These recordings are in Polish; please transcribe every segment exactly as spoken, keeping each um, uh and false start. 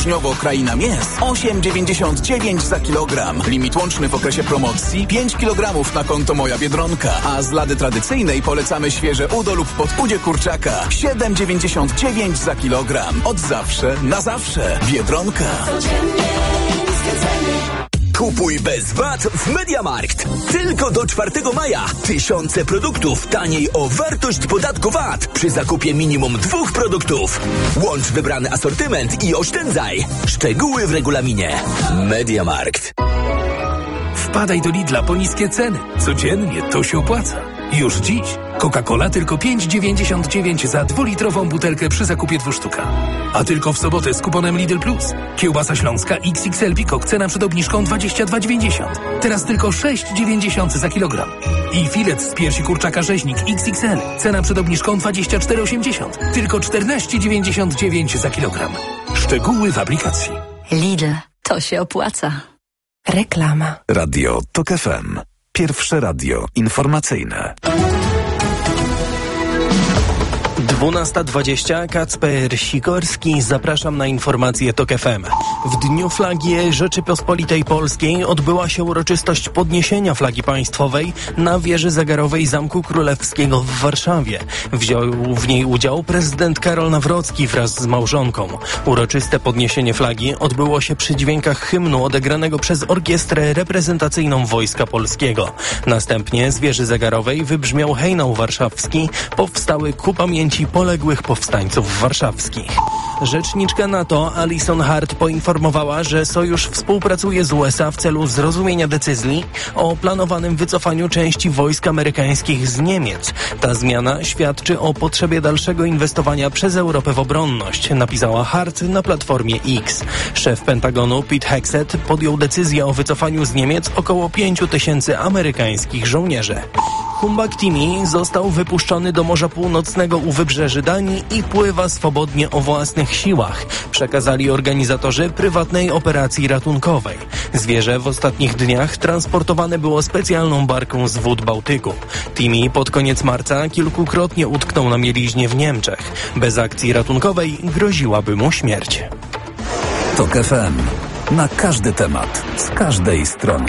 Styczniowo Kraina Mięs osiem dziewięćdziesiąt dziewięć za kilogram. Limit łączny w okresie promocji pięć kilogramów na konto Moja Biedronka. A z lady tradycyjnej polecamy świeże udo lub podudzie kurczaka siedem dziewięćdziesiąt dziewięć za kilogram. Od zawsze na zawsze. Biedronka. Kupuj bez V A T w MediaMarkt. Tylko do czwartego maja. Tysiące produktów taniej o wartość podatku V A T przy zakupie minimum dwóch produktów. Łącz wybrany asortyment i oszczędzaj. Szczegóły w regulaminie. MediaMarkt. Wpadaj do Lidla po niskie ceny. Codziennie to się opłaca. Już dziś Coca-Cola tylko pięć dziewięćdziesiąt dziewięć za dwulitrową butelkę przy zakupie dwóch sztuka. A tylko w sobotę z kuponem Lidl Plus. Kiełbasa śląska X X L Peacock cena przed obniżką dwadzieścia dwa dziewięćdziesiąt. Teraz tylko sześć dziewięćdziesiąt za kilogram. I filet z piersi kurczaka rzeźnik X X L cena przed obniżką dwadzieścia cztery osiemdziesiąt. Tylko czternaście dziewięćdziesiąt dziewięć za kilogram. Szczegóły w aplikacji. Lidl, to się opłaca. Reklama. Radio TOK F M. Pierwsze radio informacyjne. dwunasta dwadzieścia, Kacper Sikorski, zapraszam na informacje TOK F M. W Dniu Flagi Rzeczypospolitej Polskiej odbyła się uroczystość podniesienia flagi państwowej na wieży zegarowej Zamku Królewskiego w Warszawie. Wziął w niej udział prezydent Karol Nawrocki wraz z małżonką. Uroczyste podniesienie flagi odbyło się przy dźwiękach hymnu odegranego przez Orkiestrę Reprezentacyjną Wojska Polskiego. Następnie z wieży zegarowej wybrzmiał hejnał warszawski, powstały ku pamięci poległych powstańców warszawskich. Rzeczniczka NATO Alison Hart poinformowała, że sojusz współpracuje z U S A w celu zrozumienia decyzji o planowanym wycofaniu części wojsk amerykańskich z Niemiec. Ta zmiana świadczy o potrzebie dalszego inwestowania przez Europę w obronność, napisała Hart na platformie X. Szef Pentagonu Pete Hegseth podjął decyzję o wycofaniu z Niemiec około pięciu tysięcy amerykańskich żołnierzy. Humbug Timi został wypuszczony do Morza Północnego u wybrzeży Danii i pływa swobodnie o własnych siłach, przekazali organizatorzy prywatnej operacji ratunkowej. Zwierzę w ostatnich dniach transportowane było specjalną barką z wód Bałtyku. Timi pod koniec marca kilkukrotnie utknął na mieliźnie w Niemczech. Bez akcji ratunkowej groziłaby mu śmierć. TOK F M. Na każdy temat, z każdej strony.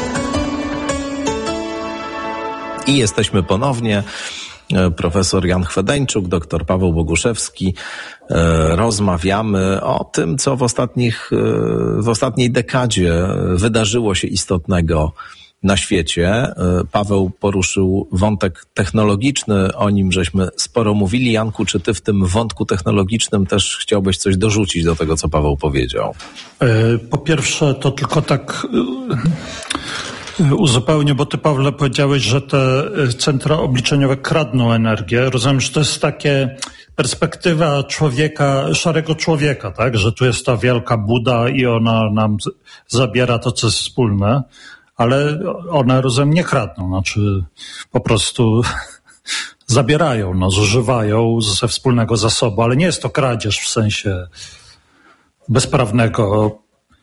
I jesteśmy ponownie. Profesor Jan Chwedeńczuk, doktor Paweł Boguszewski. Rozmawiamy o tym, co w ostatnich, w ostatniej dekadzie wydarzyło się istotnego na świecie. Paweł poruszył wątek technologiczny, o nim żeśmy sporo mówili. Janku, czy ty w tym wątku technologicznym też chciałbyś coś dorzucić do tego, co Paweł powiedział? Po pierwsze, to tylko tak uzupełnię, bo ty, Pawle, powiedziałeś, że te centra obliczeniowe kradną energię. Rozumiem, że to jest takie perspektywa człowieka, szarego człowieka, tak? Że tu jest ta wielka Buda i ona nam zabiera to, co jest wspólne, ale one, rozumiem, nie kradną, znaczy po prostu zabierają, no, zużywają ze wspólnego zasobu, ale nie jest to kradzież w sensie bezprawnego.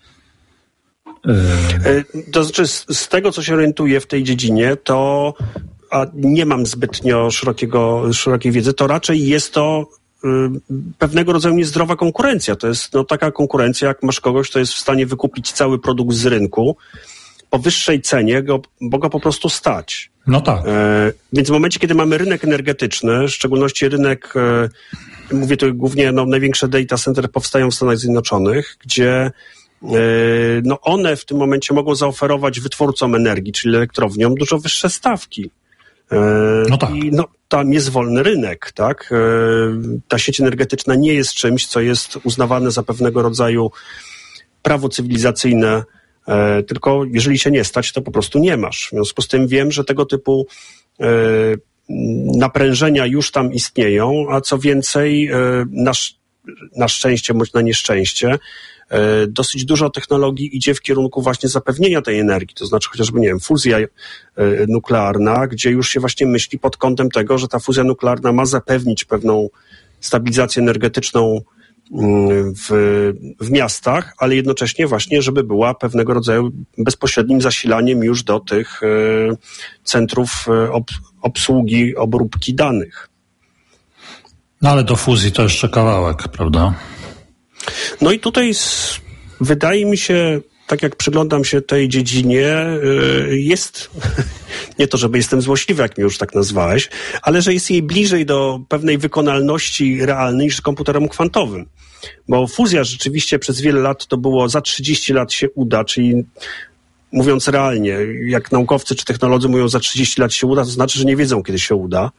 To znaczy, z, z tego, co się orientuję w tej dziedzinie, to a nie mam zbytnio szerokiego, szerokiej wiedzy, to raczej jest to y, pewnego rodzaju niezdrowa konkurencja. To jest no, taka konkurencja, jak masz kogoś, kto jest w stanie wykupić cały produkt z rynku po wyższej cenie, go, bo go po prostu stać. No tak. E, więc w momencie, kiedy mamy rynek energetyczny, w szczególności rynek, e, mówię tu głównie, no, największe data center powstają w Stanach Zjednoczonych, gdzie no one w tym momencie mogą zaoferować wytwórcom energii, czyli elektrowniom, dużo wyższe stawki. No tak. I no, tam jest wolny rynek, tak? Ta sieć energetyczna nie jest czymś, co jest uznawane za pewnego rodzaju prawo cywilizacyjne, tylko jeżeli się nie stać, to po prostu nie masz. W związku z tym wiem, że tego typu naprężenia już tam istnieją, a co więcej, na, na szczęście bądź na nieszczęście, dosyć dużo technologii idzie w kierunku właśnie zapewnienia tej energii, to znaczy chociażby, nie wiem, fuzja nuklearna, gdzie już się właśnie myśli pod kątem tego, że ta fuzja nuklearna ma zapewnić pewną stabilizację energetyczną w, w miastach, ale jednocześnie właśnie, żeby była pewnego rodzaju bezpośrednim zasilaniem już do tych centrów ob, obsługi, obróbki danych. No ale do fuzji to jeszcze kawałek, prawda? No i tutaj z, wydaje mi się, tak jak przyglądam się tej dziedzinie, jest, nie to żeby jestem złośliwy, jak mnie już tak nazwałeś, ale że jest jej bliżej do pewnej wykonalności realnej niż komputerem kwantowym. Bo fuzja rzeczywiście przez wiele lat to było za trzydzieści lat się uda, czyli mówiąc realnie, jak naukowcy czy technolodzy mówią za trzydzieści lat się uda, to znaczy, że nie wiedzą, kiedy się uda.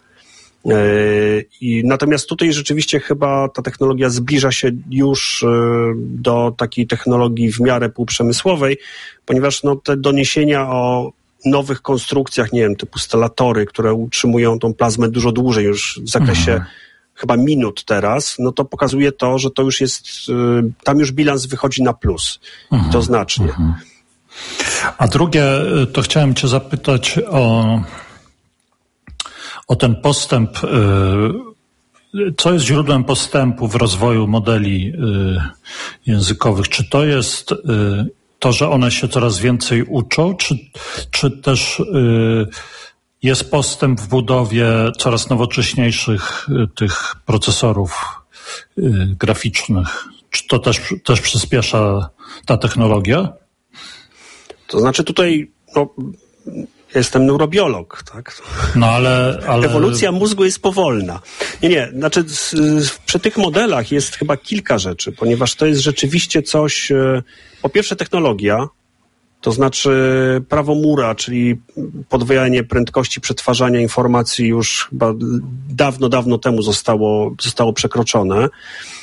I natomiast tutaj rzeczywiście chyba ta technologia zbliża się już do takiej technologii w miarę półprzemysłowej, ponieważ no, te doniesienia o nowych konstrukcjach, nie wiem, typu stelatory, które utrzymują tą plazmę dużo dłużej już w zakresie mhm. chyba minut teraz, no to pokazuje to, że to już jest, tam już bilans wychodzi na plus. Mhm. I to znacznie. Mhm. A drugie, to chciałem cię zapytać o o ten postęp, co jest źródłem postępu w rozwoju modeli językowych? Czy to jest to, że one się coraz więcej uczą, czy, czy też jest postęp w budowie coraz nowocześniejszych tych procesorów graficznych? Czy to też, też przyspiesza ta technologia? To znaczy tutaj... No... Jestem neurobiolog, tak? No ale, ale... Ewolucja mózgu jest powolna. Nie, nie, znaczy z, z, przy tych modelach jest chyba kilka rzeczy, ponieważ to jest rzeczywiście coś, e, po pierwsze technologia, to znaczy prawo Moore'a, czyli podwojenie prędkości przetwarzania informacji już chyba dawno, dawno temu zostało, zostało przekroczone. E,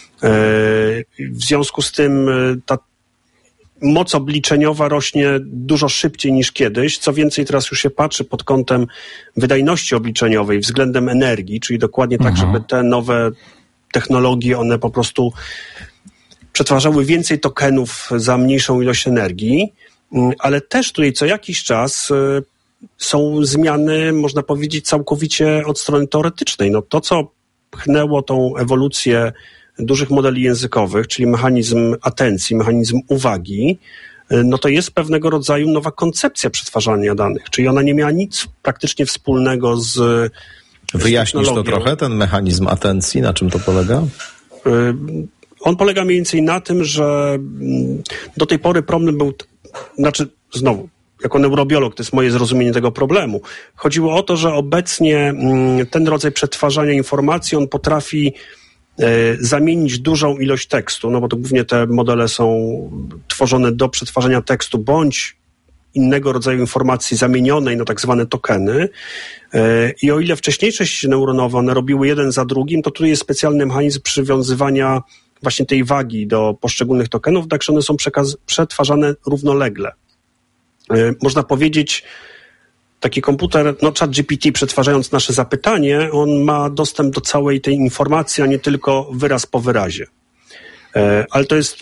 w związku z tym ta moc obliczeniowa rośnie dużo szybciej niż kiedyś. Co więcej, teraz już się patrzy pod kątem wydajności obliczeniowej względem energii, czyli dokładnie tak, mhm. żeby te nowe technologie, one po prostu przetwarzały więcej tokenów za mniejszą ilość energii, ale też tutaj co jakiś czas są zmiany, można powiedzieć, całkowicie od strony teoretycznej. No to, co pchnęło tą ewolucję dużych modeli językowych, czyli mechanizm atencji, mechanizm uwagi, no to jest pewnego rodzaju nowa koncepcja przetwarzania danych, czyli ona nie miała nic praktycznie wspólnego z Wyjaśnisz to trochę, ten mechanizm atencji, na czym to polega? On polega mniej więcej na tym, że do tej pory problem był, znaczy znowu, jako neurobiolog, to jest moje zrozumienie tego problemu. Chodziło o to, że obecnie ten rodzaj przetwarzania informacji, on potrafi zamienić dużą ilość tekstu, no bo to głównie te modele są tworzone do przetwarzania tekstu bądź innego rodzaju informacji zamienionej na tak zwane tokeny. I o ile wcześniejsze sieci neuronowe one robiły jeden za drugim, to tutaj jest specjalny mechanizm przywiązywania właśnie tej wagi do poszczególnych tokenów, tak że one są przekaz- przetwarzane równolegle. Można powiedzieć, taki komputer, no ChatGPT, przetwarzając nasze zapytanie, on ma dostęp do całej tej informacji, a nie tylko wyraz po wyrazie. E, ale to jest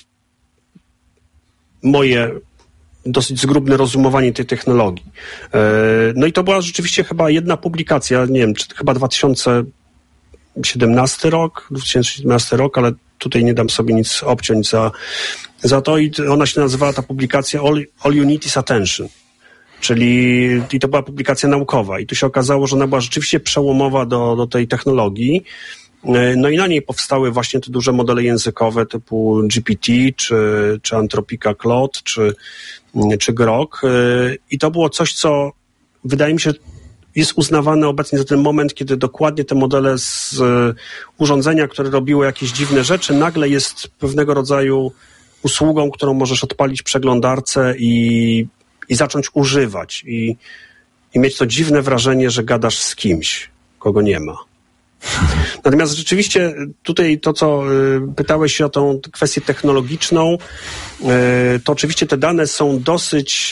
moje dosyć zgrubne rozumowanie tej technologii. E, no i to była rzeczywiście chyba jedna publikacja, nie wiem, czy chyba dwa tysiące siedemnasty rok, dwa tysiące siedemnasty rok, ale tutaj nie dam sobie nic obciąć za, za to i ona się nazywała, ta publikacja All, All You Need is Attention. Czyli i to była publikacja naukowa i tu się okazało, że ona była rzeczywiście przełomowa do, do tej technologii. No i na niej powstały właśnie te duże modele językowe typu G P T, czy, czy Anthropica Claude, czy, czy Grok. I to było coś, co wydaje mi się jest uznawane obecnie za ten moment, kiedy dokładnie te modele z urządzenia, które robiły jakieś dziwne rzeczy, nagle jest pewnego rodzaju usługą, którą możesz odpalić w przeglądarce i i zacząć używać i, i mieć to dziwne wrażenie, że gadasz z kimś, kogo nie ma. Natomiast rzeczywiście tutaj to, co y, pytałeś się o tą kwestię technologiczną, y, to oczywiście te dane są dosyć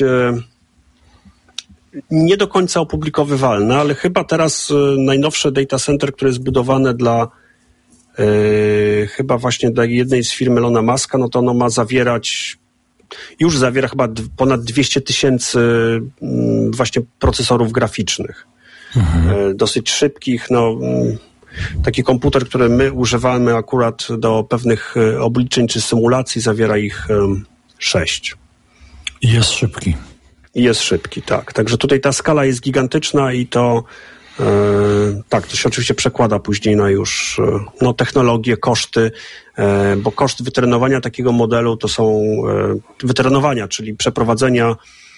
y, nie do końca opublikowywalne, ale chyba teraz y, najnowsze data center, które jest budowane dla y, chyba właśnie dla jednej z firm Elona Muska, no to ono ma zawierać już zawiera chyba ponad dwieście tysięcy właśnie procesorów graficznych. Mhm. Dosyć szybkich. No, taki komputer, który my używamy akurat do pewnych obliczeń czy symulacji, zawiera ich sześć. I jest szybki. I jest szybki, tak. Także tutaj ta skala jest gigantyczna i to Tak, to się oczywiście przekłada później na już no, technologie, koszty, bo koszt wytrenowania takiego modelu to są wytrenowania, czyli przeprowadzenia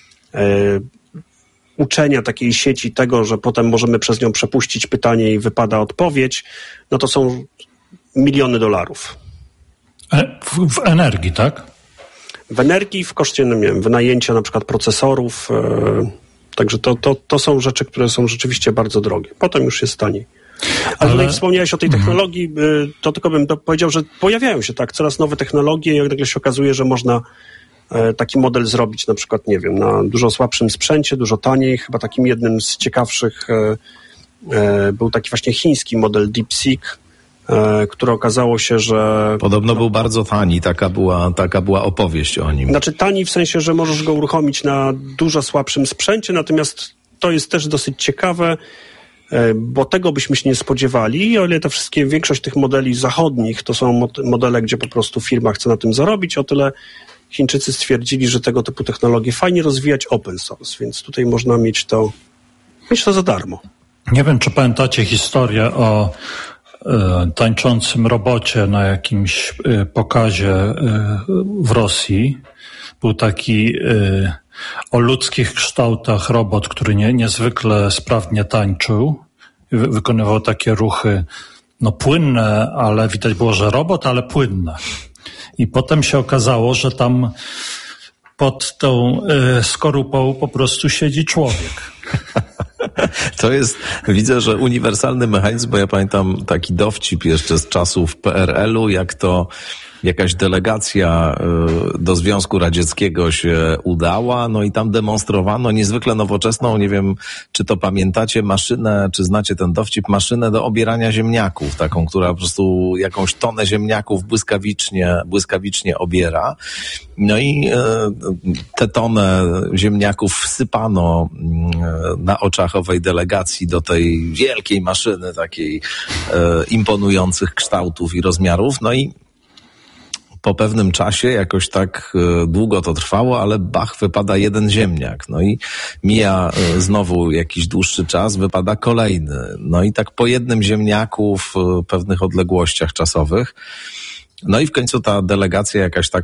uczenia takiej sieci tego, że potem możemy przez nią przepuścić pytanie i wypada odpowiedź, no to są miliony dolarów. W, w energii, tak? W energii, w koszcie, no nie wiem, wynajęcia na przykład procesorów, yy, także to, to, to są rzeczy, które są rzeczywiście bardzo drogie. Potem już jest taniej. Ale, Ale... tutaj wspomniałeś o tej technologii, yy, to tylko bym to powiedział, że pojawiają się tak coraz nowe technologie i jak nagle się okazuje, że można yy, taki model zrobić na przykład, nie wiem, na dużo słabszym sprzęcie, dużo taniej. Chyba takim jednym z ciekawszych yy, yy, był taki właśnie chiński model DeepSeek, które okazało się, że... Podobno no, był bardzo tani, taka była, taka była opowieść o nim. Znaczy tani w sensie, że możesz go uruchomić na dużo słabszym sprzęcie, natomiast to jest też dosyć ciekawe, bo tego byśmy się nie spodziewali, o ile te wszystkie, większość tych modeli zachodnich to są modele, gdzie po prostu firma chce na tym zarobić, o tyle Chińczycy stwierdzili, że tego typu technologie fajnie rozwijać open source, więc tutaj można mieć to, mieć to za darmo. Nie wiem, czy pamiętacie historię o tańczącym robocie na jakimś pokazie w Rosji. Był taki o ludzkich kształtach robot, który nie, niezwykle sprawnie tańczył. Wykonywał takie ruchy no płynne, ale widać było, że robot, ale płynne. I potem się okazało, że tam pod tą skorupą po prostu siedzi człowiek. To jest, widzę, że uniwersalny mechanizm, bo ja pamiętam taki dowcip jeszcze z czasów P R L u, jak to jakaś delegacja do Związku Radzieckiego się udała, no i tam demonstrowano niezwykle nowoczesną, nie wiem, czy to pamiętacie, maszynę, czy znacie ten dowcip, maszynę do obierania ziemniaków, taką, która po prostu jakąś tonę ziemniaków błyskawicznie, błyskawicznie obiera. No i tę tonę ziemniaków wsypano na oczach owej delegacji do tej wielkiej maszyny, takiej imponujących kształtów i rozmiarów, no i po pewnym czasie, jakoś tak długo to trwało, ale bach, wypada jeden ziemniak. No i mija znowu jakiś dłuższy czas, wypada kolejny. No i tak po jednym ziemniaku w pewnych odległościach czasowych. No i w końcu ta delegacja jakaś tak